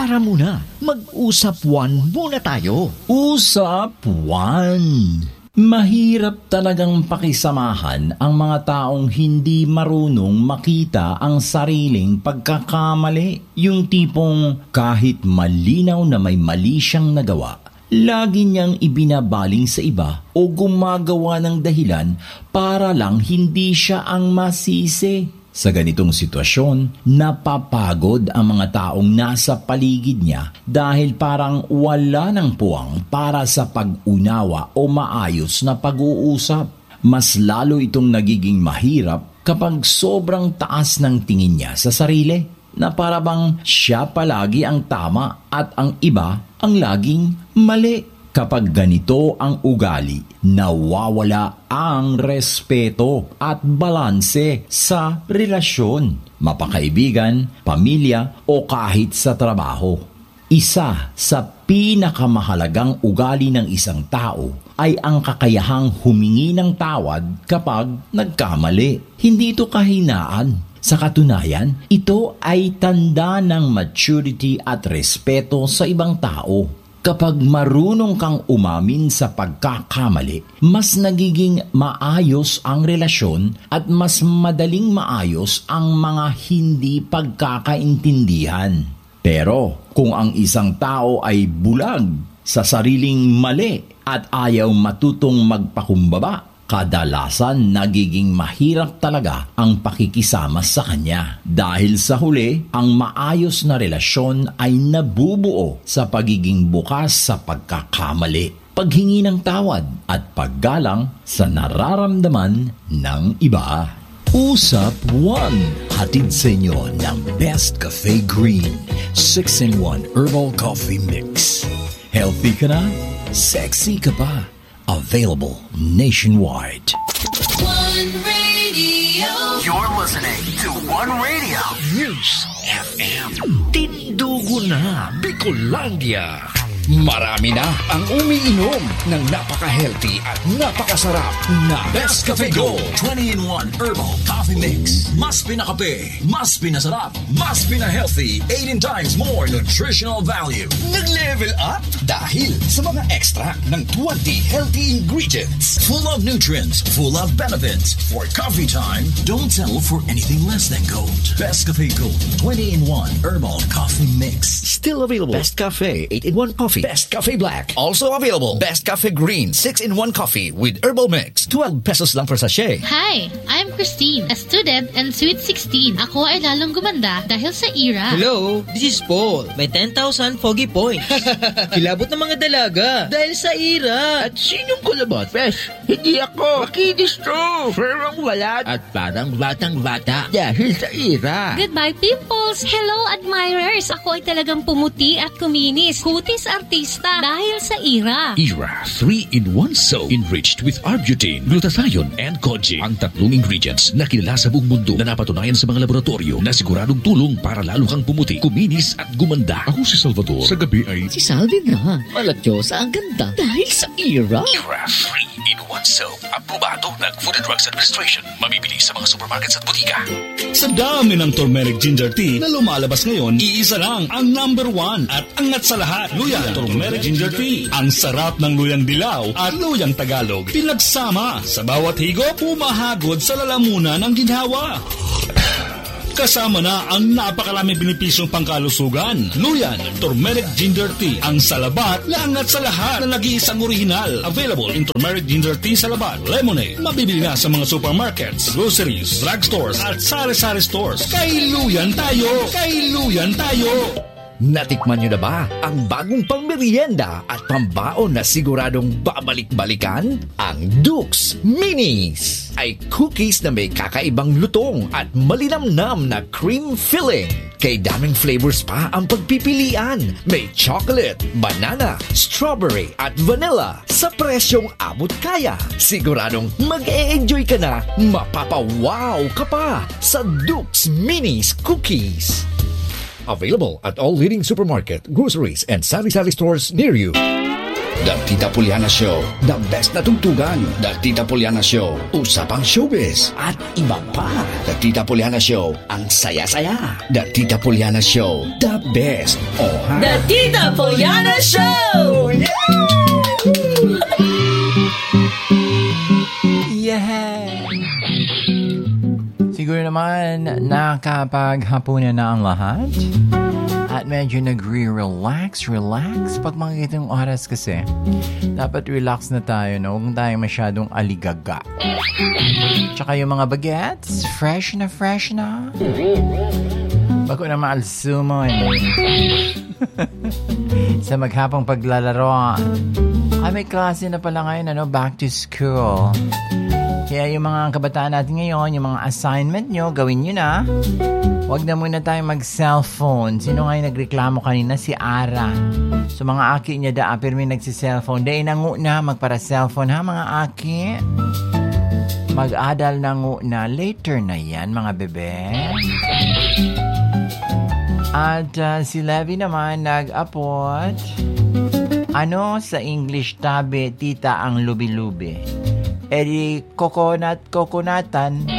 Tara muna, mag-usap-wan muna tayo. Usap-wan. Mahirap talagang pakisamahan ang mga taong hindi marunong makita ang sariling pagkakamali. Yung tipong kahit malinaw na may mali siyang nagawa, lagi niyang ibinabaling sa iba o gumagawa ng dahilan para lang hindi siya ang masisi. Sa ganitong sitwasyon, napapagod ang mga taong nasa paligid niya dahil parang wala ng puwang para sa pag-unawa o maayos na pag-uusap. Mas lalo itong nagiging mahirap kapag sobrang taas ng tingin niya sa sarili, na para bang siya palagi ang tama at ang iba ang laging mali. Kapag ganito ang ugali, nawawala ang respeto at balanse sa relasyon, mapakaibigan, pamilya o kahit sa trabaho. Isa sa pinakamahalagang ugali ng isang tao ay ang kakayahang humingi ng tawad kapag nagkamali. Hindi ito kahinaan. Sa katunayan, ito ay tanda ng maturity at respeto sa ibang tao. Kapag marunong kang umamin sa pagkakamali, mas nagiging maayos ang relasyon at mas madaling maayos ang mga hindi pagkakaintindihan. Pero kung ang isang tao ay bulag sa sariling mali at ayaw matutong magpakumbaba, kadalasan nagiging mahirap talaga ang pakikisama sa kanya. Dahil sa huli, ang maayos na relasyon ay nabubuo sa pagiging bukas sa pagkakamali, paghingi ng tawad at paggalang sa nararamdaman ng iba. Usap One, hatid sa inyo ng Best Cafe Green 6-in-1 Herbal Coffee Mix. Healthy ka na? Sexy ka pa? Available nationwide. One Radio. You're listening to One Radio News FM. Tindugo na, Bicolandia. Marami na ang umiinom ng napaka-healthy at napakasarap na Best Cafe Gold 20-in-1 Herbal Coffee Mix. Mas pinakape, mas pinasarap, mas pina-healthy, 18 times more nutritional value. Nag-level up dahil sa mga extract ng 20 healthy ingredients. Full of nutrients, full of benefits. For coffee time, don't settle for anything less than gold. Best Cafe Gold 20-in-1 Herbal Coffee Mix. Still available. Best Cafe 8-in-1 Coffee. Best Cafe Black. Also available. Best Cafe Green 6-in-1 Coffee with Herbal Mix. 12 pesos lang per sachet. Hi, I'm Christine, a student and sweet 16. Ako ay lalong gumanda dahil sa IRA. Hello, this is Paul. May 10,000 foggy points. Kilabot ng mga dalaga dahil sa IRA. At sinong kulabot? Fresh, hindi ako. Makinis to. Ferang walat. At parang batang-bata dahil sa IRA. Goodbye, pimples! Hello, admirers! Ako ay talagang pumuti at kuminis. Kutis artista dahil sa IRA. IRA 3-in-1 soap enriched with arbutin, glutathione, and kojic. Ang tatlong ingredients na kilala sa buong mundo na napatunayan sa mga laboratorio na siguradong tulong para lalo kang pumuti, kuminis at gumanda. Ako si Salvador. Sa gabi ay... Si Salvi na. Malatyosa ang ganda dahil sa IRA. IRA 3-in-1 soap. Aprobado ng Food and Drugs Administration. Mabibili sa mga supermarkets at butika. Sa dami ng turmeric ginger tea na lumalabas ngayon, iisa lang ang number 1 at angat sa lahat. Luyan Turmeric Ginger Tea. Ang sarap ng luyang dilaw at luyang Tagalog pinagsama. Sa bawat higop, pumahagod sa lalamunan ng ginhawa. Kasama na ang napakaraming benepisyong pangkalusugan. Luyan Turmeric Ginger Tea. Ang salabat na angat sa lahat na nag-iisang orihinal. Available in Turmeric Ginger Tea Salabat Lemonade. Mabibili na sa mga supermarkets, groceries, drugstores at sari-sari stores. Kay Luyan tayo! Kay Luyan tayo! Natikman nyo na ba ang bagong pangmerienda at pambaon na siguradong babalik-balikan? Ang Dukes Minis ay cookies na may kakaibang lutong at malinamnam na cream filling. Kay daming flavors pa ang pagpipilian. May chocolate, banana, strawberry at vanilla sa presyong abot kaya. Siguradong mag-e-enjoy ka na, mapapawaw ka pa sa Dukes Minis Cookies. Available at all leading supermarket, groceries, and sari-sari stores near you. The Tita Poliana Show. The best na tugtugan. The Tita Poliana Show. Usapang showbiz. At iba pa. The Tita Poliana Show. Ang saya-saya. The Tita Poliana Show. The best. The Tita Poliana Show! Yeah! Siguro naman nakapaghapunan na ang lahat at medyo relax pag mga itong oras kasi dapat relax na tayo, no? Huwag tayo masyadong aligaga. Tsaka yung mga bagets fresh na bago na maalsumon sa maghapong paglalaro. May klase na pala ngayon, back to school. Kaya yung mga kabataan natin ngayon, yung mga assignment nyo, gawin nyo na. Huwag na muna tayo mag-cellphone. Sino nga yung nagreklamo kanina? Si Ara. So mga aki niya pero may nagsi-cellphone. Dahil nangu na magpara-cellphone ha mga aki. Mag-adal nangu na. Later na yan mga bebe. At si Levi naman nag-apot. Ano sa English tabi, tita, ang lubi-lubi? Edi coconatan.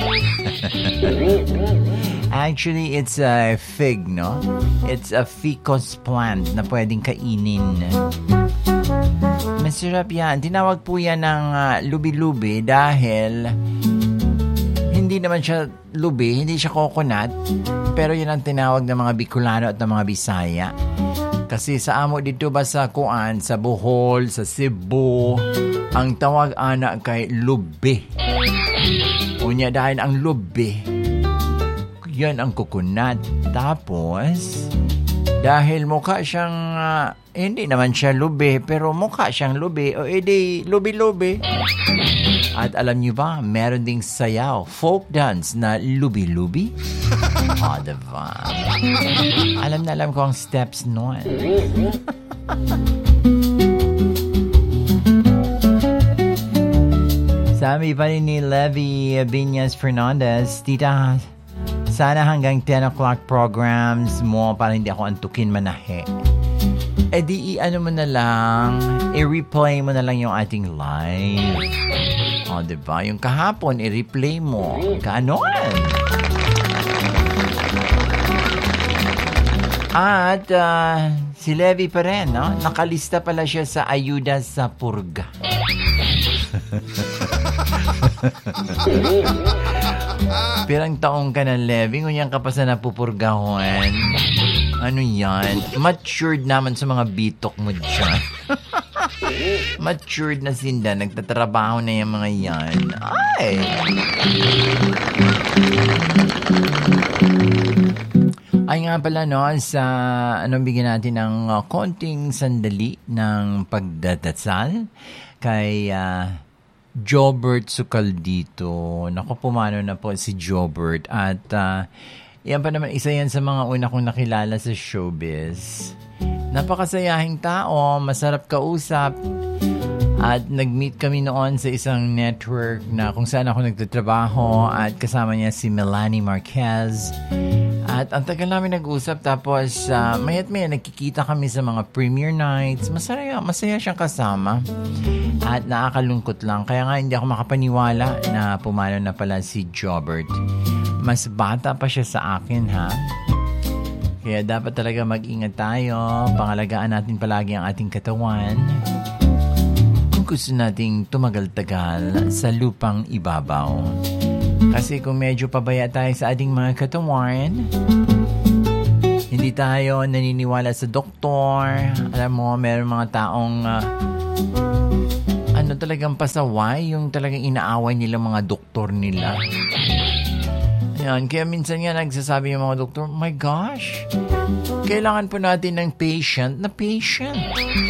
Actually, it's a fig, no? It's a ficus plant na pwedeng kainin. Masarap yan. Tinawag po yan ng lubi-lubi dahil hindi naman siya lubi, hindi siya coconut, pero yan ang tinawag ng mga Bicolano at ng mga Bisaya. Kasi sa amo dito ba sa Kuan, sa Bohol, sa Cebu, ang tawag ana kay lubi. Unya dahil ang lubi, yan ang coconut. Tapos, dahil mukha siyang, hindi naman siya lubi, pero mukha siyang lubi, o edi lubi-lubi. At alam niyo ba, meron ding sayaw, folk dance na lubi-lubi. Diba? Alam ko ang steps nun. Sabi pa rin ni Levi Binyas Fernandez, Tita, sana hanggang 10 o'clock programs mo para hindi ako antukin manahe. E di ano mo na lang, i-replay mo na lang yung ating live. Diba? Yung kahapon, i-replay mo. Kaanon? At si Levi pa rin, no? Nakalista pala siya sa ayuda sa purga. Pirang taong ka na, Levi, ngunyan ka pa sa napupurgahon. Ano yan? Matured naman sa mga bitok mo dyan. Matured na sinda, nagtatrabaho na yung mga yan. Ay! Ay nga pala, no, sa bigyan natin ng konting sandali ng pagdadasal kay Jobert Sukaldito. Naku, pumano na po si Jobert. At yan pa naman, isa yan sa mga una kong nakilala sa showbiz. Napakasayahing tao, masarap kausap. At nag-meet kami noon sa isang network na kung saan ako nagtatrabaho at kasama niya si Melanie Marquez. At ang tagal namin nag-usap, tapos maya't maya nagkikita kami sa mga premiere nights. Masaya siyang kasama. At nakakalungkot lang. Kaya nga hindi ako makapaniwala na pumalo na pala si Jobert. Mas bata pa siya sa akin, ha? Kaya dapat talaga mag-ingat tayo. Pangalagaan natin palagi ang ating katawan. Kung gusto nating tumagal-tagal sa lupang ibabaw. Kasi kung medyo pabaya tayo sa ating mga katawan, hindi tayo naniniwala sa doktor. Alam mo, meron mga taong talagang pasaway, yung talagang inaaway nila mga doktor nila. Ayan, kaya minsan nga nagsasabi yung mga doktor, my gosh, kailangan po natin ng patient na patient.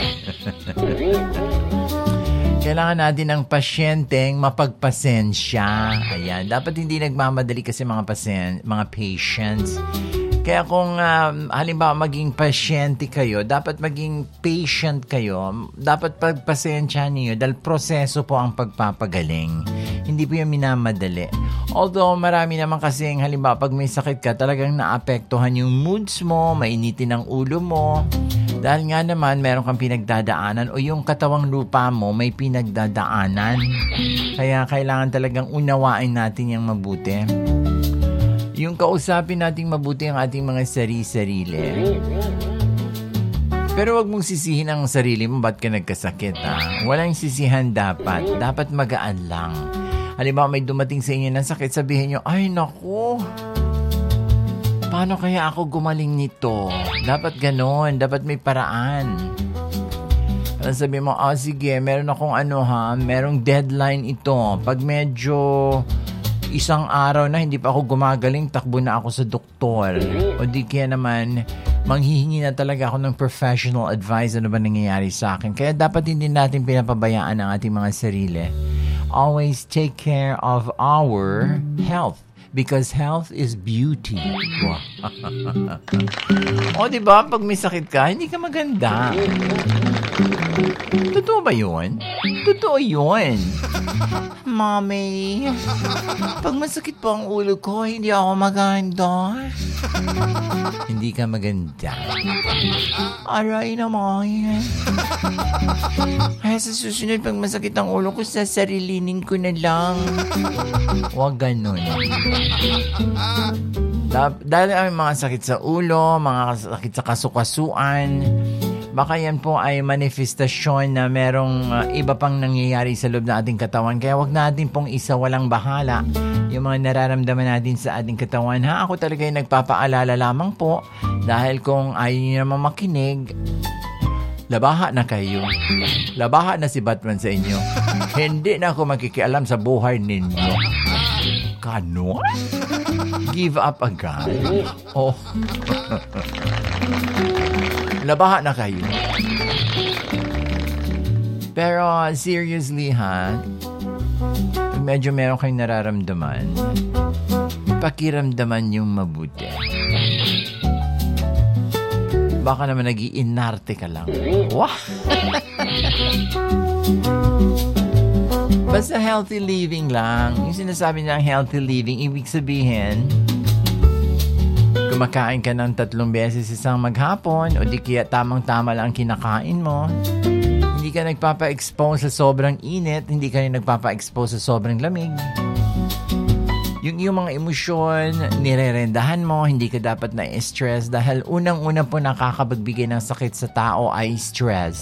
Kailangan natin ng pasyenteng mapagpasensya. Ayan, dapat hindi nagmamadali kasi mga patients. Kaya kung halimbawa maging pasyente kayo, dapat maging patient kayo. Dapat pagpasensya niyo dahil proseso po ang pagpapagaling. Hindi po yung minamadali. Although marami naman kasi halimbawa pag may sakit ka, talagang naapektuhan yung moods mo, mainitin ang ulo mo. Dahil nga naman, meron kang pinagdadaanan o yung katawang lupa mo may pinagdadaanan. Kaya kailangan talagang unawain natin yung mabuti. Yung kausapin nating mabuti ang ating mga sarili-sarili. Pero wag mong sisihin ang sarili mo, ba't ka nagkasakit, ha? Walang sisihan dapat. Dapat magaan lang. Halimbawa, may dumating sa inyo ng sakit, sabihin nyo, ay naku, paano kaya ako gumaling nito? Dapat ganon, dapat may paraan. Sabi mo, sige, meron akong merong deadline ito. Pag medyo isang araw na hindi pa ako gumagaling, takbo na ako sa doktor. O di kaya naman, manghihingi na talaga ako ng professional advice ano ba nangyayari sa akin. Kaya dapat hindi natin pinapabayaan ang ating mga sarili. Always take care of our health. Because health is beauty. Wow. O, diba? Pag may sakit ka, hindi ka maganda. Totoo ba yun? Totoo yun. Mommy, pag masakit po ang ulo ko, hindi ako maganda. Hindi ka maganda. Aray naman. Kaya sa susunod, pag masakit ang ulo ko, sasarilinin ko na lang. Huwag ganun. Dahil ang mga sakit sa ulo, mga sakit sa kasukasuan, baka yan po ay manifestasyon na merong iba pang nangyayari sa loob ng ating katawan. Kaya wag natin pong walang bahala yung mga nararamdaman natin sa ating katawan. Ako talaga yung nagpapaalala lamang po dahil kung ayaw nyo naman makinig, labaha na kayo. Labaha na si Batman sa inyo. Hindi na ako makikialam sa buhay ninyo. Kano? Give up agad? Oh. Labaha na kayo. Pero seriously pag medyo meron kayong nararamdaman, pakiramdaman yung mabuti. Baka naman nag-iinarte ka lang. Wah! Basta healthy living lang. Yung sinasabi nilang healthy living, ibig sabihin, kumakain ka ng 3 beses isang maghapon o di kaya tamang-tama lang kinakain mo. Hindi ka nagpapa-expose sa sobrang init, hindi ka rin nagpapa-expose sa sobrang lamig. Yung mga emosyon, nirerendahan mo, hindi ka dapat na-stress dahil unang-una po nakakapagbigay ng sakit sa tao ay stress.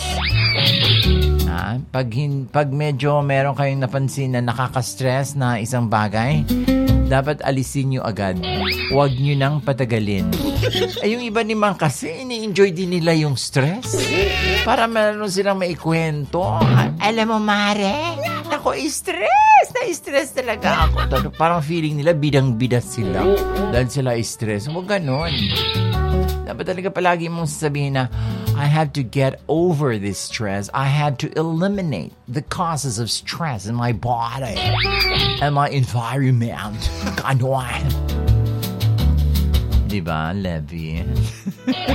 Pag medyo meron kayong napansin na nakaka-stress na isang bagay, dapat alisin nyo agad. Huwag nyo nang patagalin. Yung iba naman kasi, ini-enjoy din nila yung stress. Para meron silang maikwento. Alam mo, Mare, ako na-stress talaga ako. Parang feeling nila bidang-bida sila. Dahil sila stress. Huwag ganon. Dapat talaga palagi mong sasabihin na, I have to get over this stress. I had to eliminate the causes of stress in my body and my environment. Ganon. Diba, Levy?